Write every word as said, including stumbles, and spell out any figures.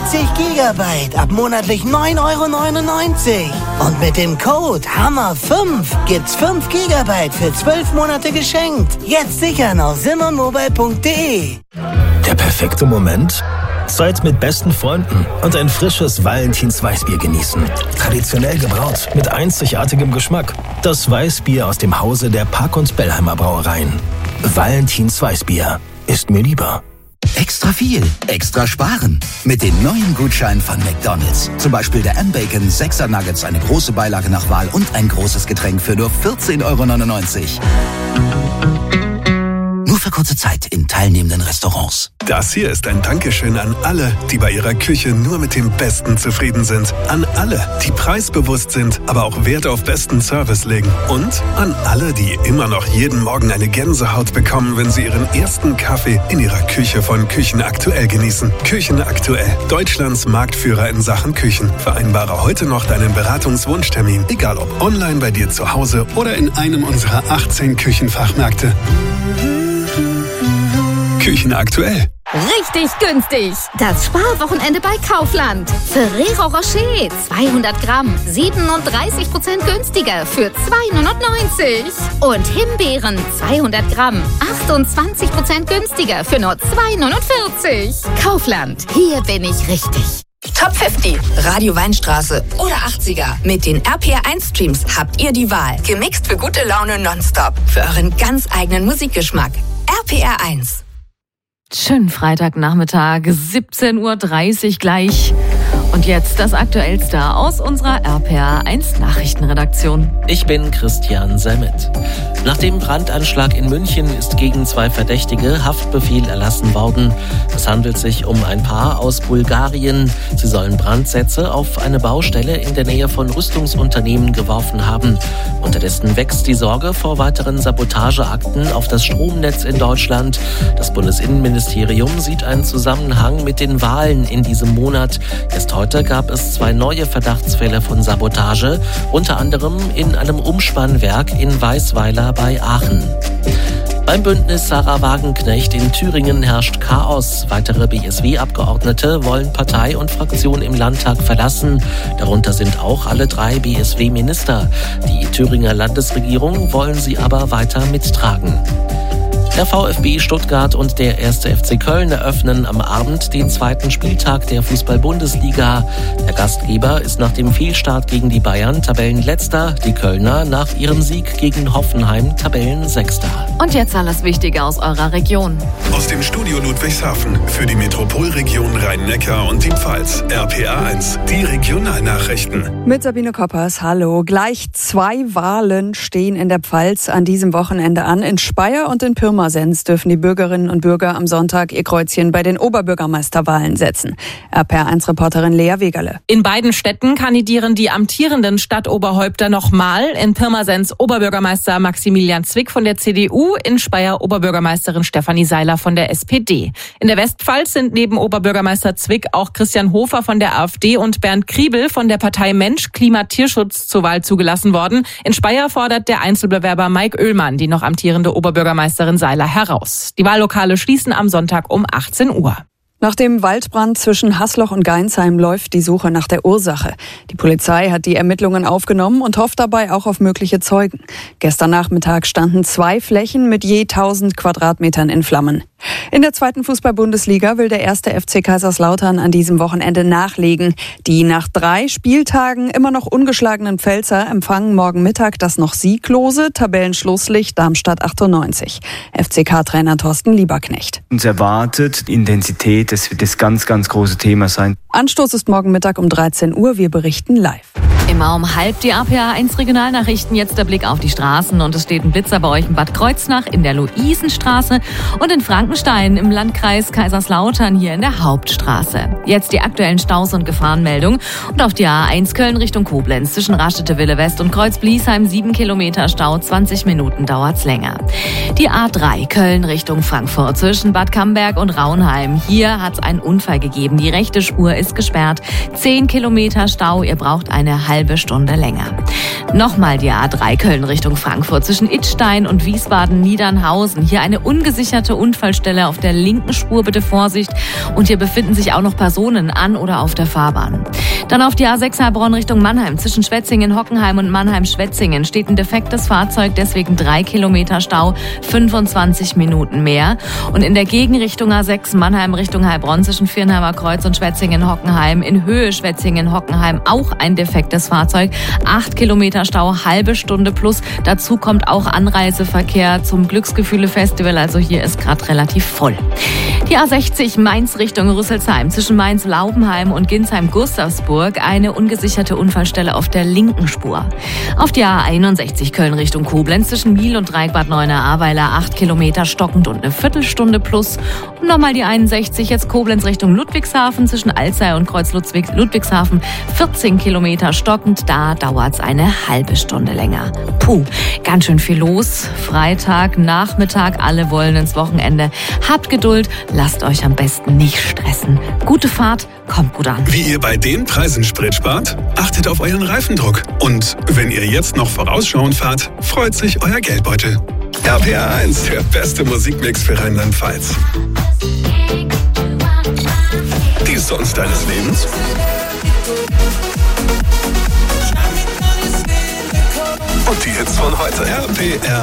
zwanzig Gigabyte ab monatlich neun Euro neunundneunzig. Und mit dem Code Hammer fünf gibt's fünf Gigabyte für zwölf Monate geschenkt. Jetzt sichern auf simmermobile punkt de. Der perfekte Moment? Zeit mit besten Freunden und ein frisches Valentins Weißbier genießen. Traditionell gebraut, mit einzigartigem Geschmack. Das Weißbier aus dem Hause der Park- und Bellheimer Brauereien. Valentins Weißbier ist mir lieber. Extra viel, extra sparen. Mit den neuen Gutscheinen von McDonald's. Zum Beispiel der M-Bacon sechser Nuggets, eine große Beilage nach Wahl und ein großes Getränk für nur vierzehn Euro neunundneunzig. Nur für kurze Zeit in teilnehmenden Restaurants. Das hier ist ein Dankeschön an alle, die bei ihrer Küche nur mit dem Besten zufrieden sind. An alle, die preisbewusst sind, aber auch Wert auf besten Service legen. Und an alle, die immer noch jeden Morgen eine Gänsehaut bekommen, wenn sie ihren ersten Kaffee in ihrer Küche von Küchen Aktuell genießen. Küchen Aktuell, Deutschlands Marktführer in Sachen Küchen. Vereinbare heute noch deinen Beratungswunschtermin, egal ob online bei dir zu Hause oder in einem unserer achtzehn Küchenfachmärkte. Küchen Aktuell. Richtig günstig. Das Sparwochenende bei Kaufland. Ferrero Rocher zweihundert Gramm, siebenunddreißig Prozent günstiger für zwei neunundneunzig. Und Himbeeren zweihundert Gramm, achtundzwanzig Prozent günstiger für nur zwei neunundvierzig. Kaufland, hier bin ich richtig. Top fünfzig, Radio Weinstraße oder achtziger. Mit den R P R eins Streams habt ihr die Wahl. Gemixt für gute Laune nonstop. Für euren ganz eigenen Musikgeschmack. R P R eins. Schönen Freitagnachmittag, siebzehn Uhr dreißig gleich. Und jetzt das Aktuellste aus unserer R P R eins Nachrichtenredaktion. Ich bin Christian Semmet. Nach dem Brandanschlag in München ist gegen zwei Verdächtige Haftbefehl erlassen worden. Es handelt sich um ein Paar aus Bulgarien. Sie sollen Brandsätze auf eine Baustelle in der Nähe von Rüstungsunternehmen geworfen haben. Unterdessen wächst die Sorge vor weiteren Sabotageakten auf das Stromnetz in Deutschland. Das Bundesinnenministerium sieht einen Zusammenhang mit den Wahlen in diesem Monat. Erst heute gab es zwei neue Verdachtsfälle von Sabotage, unter anderem in einem Umspannwerk in Weißweiler bei Aachen. Beim Bündnis Sarah Wagenknecht in Thüringen herrscht Chaos. Weitere B S W-Abgeordnete wollen Partei und Fraktion im Landtag verlassen. Darunter sind auch alle drei B S W-Minister. Die Thüringer Landesregierung wollen sie aber weiter mittragen. Der VfB Stuttgart und der erste F C Köln eröffnen am Abend den zweiten Spieltag der Fußball-Bundesliga. Der Gastgeber ist nach dem Fehlstart gegen die Bayern Tabellenletzter, die Kölner nach ihrem Sieg gegen Hoffenheim Tabellensechster. Und jetzt alles Wichtige aus eurer Region. Aus dem Studio Ludwigshafen für die Metropolregion Rhein-Neckar und die Pfalz. R P R eins, die Regionalnachrichten. Mit Sabine Koppers, hallo. Gleich zwei Wahlen stehen in der Pfalz an diesem Wochenende an. In Speyer und in Pirmasens dürfen die Bürgerinnen und Bürger am Sonntag ihr Kreuzchen bei den Oberbürgermeisterwahlen setzen. R P R eins Reporterin Lea Wegerle. In beiden Städten kandidieren die amtierenden Stadtoberhäupter nochmal. In Pirmasens Oberbürgermeister Maximilian Zwick von der C D U, in Speyer Oberbürgermeisterin Stefanie Seiler von der S P D. In der Westpfalz sind neben Oberbürgermeister Zwick auch Christian Hofer von der AfD und Bernd Kriebel von der Partei Mensch, Klima, Tierschutz zur Wahl zugelassen worden. In Speyer fordert der Einzelbewerber Mike Oehlmann die noch amtierende Oberbürgermeisterin Seiler heraus. Die Wahllokale schließen am Sonntag um achtzehn Uhr. Nach dem Waldbrand zwischen Hasloch und Geinsheim läuft die Suche nach der Ursache. Die Polizei hat die Ermittlungen aufgenommen und hofft dabei auch auf mögliche Zeugen. Gestern Nachmittag standen zwei Flächen mit je tausend Quadratmetern in Flammen. In der zweiten Fußball-Bundesliga will der erste F C Kaiserslautern an diesem Wochenende nachlegen. Die nach drei Spieltagen immer noch ungeschlagenen Pfälzer empfangen morgen Mittag das noch sieglose Tabellenschlusslicht Darmstadt achtundneunzig. F C K-Trainer Thorsten Lieberknecht. Uns erwartet Intensität, das wird das ganz, ganz große Thema sein. Anstoß ist morgen Mittag um dreizehn Uhr. Wir berichten live. Immer um halb die R P R eins Regionalnachrichten. Jetzt der Blick auf die Straßen. Und es steht ein Blitzer bei euch in Bad Kreuznach in der Luisenstraße und in Frankenstein im Landkreis Kaiserslautern hier in der Hauptstraße. Jetzt die aktuellen Staus- und Gefahrenmeldungen. Und auf die A eins Köln Richtung Koblenz zwischen Rastede-Wille West und Kreuz-Bliesheim sieben Kilometer Stau, zwanzig Minuten dauert's länger. Die A drei Köln Richtung Frankfurt zwischen Bad Camberg und Raunheim. Hier hat's einen Unfall gegeben. Die rechte Spur ist gesperrt. zehn Kilometer Stau. Ihr braucht eine halbe halbe Stunde länger. Nochmal die A drei Köln Richtung Frankfurt zwischen Idstein und Wiesbaden-Niedernhausen. Hier eine ungesicherte Unfallstelle auf der linken Spur, bitte Vorsicht. Und hier befinden sich auch noch Personen an oder auf der Fahrbahn. Dann auf die A sechs Heilbronn Richtung Mannheim. Zwischen Schwetzingen-Hockenheim und Mannheim-Schwetzingen steht ein defektes Fahrzeug, deswegen drei Kilometer Stau, fünfundzwanzig Minuten mehr. Und in der Gegenrichtung A sechs Mannheim Richtung Heilbronn zwischen Viernheimer Kreuz und Schwetzingen-Hockenheim in Höhe Schwetzingen-Hockenheim auch ein defektes Fahrzeug, acht Kilometer Stau, halbe Stunde plus. Dazu kommt auch Anreiseverkehr zum Glücksgefühle-Festival, also hier ist gerade relativ voll. Die A sechzig Mainz Richtung Rüsselsheim zwischen Mainz-Laubenheim und Ginsheim-Gustavsburg eine ungesicherte Unfallstelle auf der linken Spur. Auf die A einundsechzig Köln Richtung Koblenz zwischen Miel und Dreieckbad Neuenahr-Ahrweiler acht Kilometer stockend und eine Viertelstunde plus. Und nochmal die einundsechzig jetzt Koblenz Richtung Ludwigshafen zwischen Alzey und Kreuz-Ludwigshafen vierzehn Kilometer stockend, da dauert's eine halbe Stunde länger. Puh, ganz schön viel los. Freitag, Nachmittag, alle wollen ins Wochenende. Habt Geduld, lasst euch am besten nicht stressen. Gute Fahrt, kommt gut an. Wie ihr bei den Preisen Sprit spart? Achtet auf euren Reifendruck. Und wenn ihr jetzt noch vorausschauend fahrt, freut sich euer Geldbeutel. R P R eins, der beste Musikmix für Rheinland-Pfalz. Die Songs deines Lebens? Und die Hits von heute. R P R